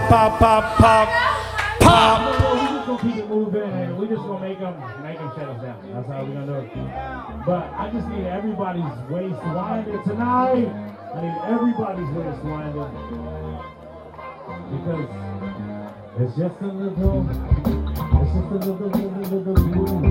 pop, pop, pop, pop, pop. We're just gonna keep it moving, and we're just gonna make them shut us down. That's how we're gonna do it. But I just need everybody's waist winded tonight. I need everybody's waist winded because it's just a little